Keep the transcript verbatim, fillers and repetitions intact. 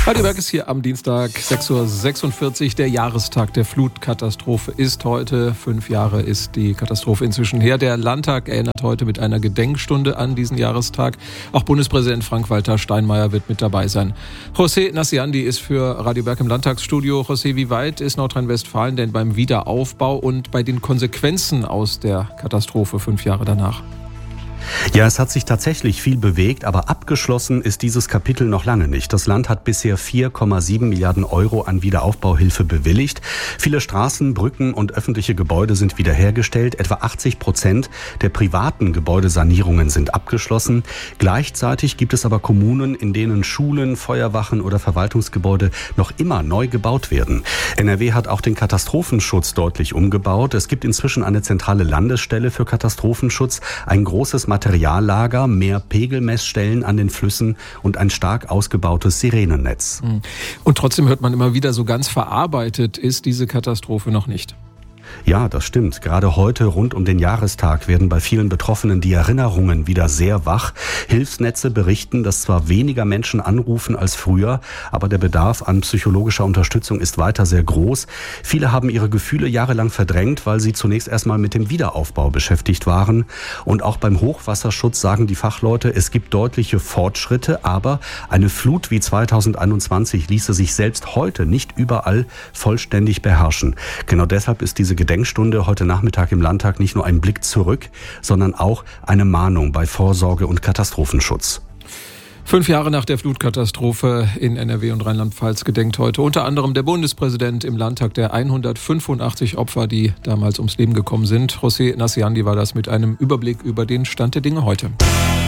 Radio Berg ist hier am Dienstag, sechs Uhr sechsundvierzig. Der Jahrestag der Flutkatastrophe ist heute. Fünf Jahre ist die Katastrophe inzwischen her. Der Landtag erinnert heute mit einer Gedenkstunde an diesen Jahrestag. Auch Bundespräsident Frank-Walter Steinmeier wird mit dabei sein. José Nassiandi ist für Radio Berg im Landtagsstudio. José, wie weit ist Nordrhein-Westfalen denn beim Wiederaufbau und bei den Konsequenzen aus der Katastrophe fünf Jahre danach? Ja, es hat sich tatsächlich viel bewegt, aber abgeschlossen ist dieses Kapitel noch lange nicht. Das Land hat bisher vier Komma sieben Milliarden Euro an Wiederaufbauhilfe bewilligt. Viele Straßen, Brücken und öffentliche Gebäude sind wiederhergestellt. Etwa achtzig Prozent der privaten Gebäudesanierungen sind abgeschlossen. Gleichzeitig gibt es aber Kommunen, in denen Schulen, Feuerwachen oder Verwaltungsgebäude noch immer neu gebaut werden. N R W hat auch den Katastrophenschutz deutlich umgebaut. Es gibt inzwischen eine zentrale Landesstelle für Katastrophenschutz, ein großes Materiallager, mehr Pegelmessstellen an den Flüssen und ein stark ausgebautes Sirenennetz. Und trotzdem hört man immer wieder, so ganz verarbeitet ist diese Katastrophe noch nicht. Ja, das stimmt. Gerade heute rund um den Jahrestag werden bei vielen Betroffenen die Erinnerungen wieder sehr wach. Hilfsnetze berichten, dass zwar weniger Menschen anrufen als früher, aber der Bedarf an psychologischer Unterstützung ist weiter sehr groß. Viele haben ihre Gefühle jahrelang verdrängt, weil sie zunächst erstmal mit dem Wiederaufbau beschäftigt waren. Und auch beim Hochwasserschutz sagen die Fachleute, es gibt deutliche Fortschritte, aber eine Flut wie zweitausendeinundzwanzig ließe sich selbst heute nicht überall vollständig beherrschen. Genau deshalb ist diese Gedenkstunde heute Nachmittag im Landtag nicht nur ein Blick zurück, sondern auch eine Mahnung bei Vorsorge und Katastrophenschutz. Fünf Jahre nach der Flutkatastrophe in N R W und Rheinland-Pfalz gedenkt heute unter anderem der Bundespräsident im Landtag der hundertfünfundachtzig Opfer, die damals ums Leben gekommen sind. José Nassiandi war das mit einem Überblick über den Stand der Dinge heute.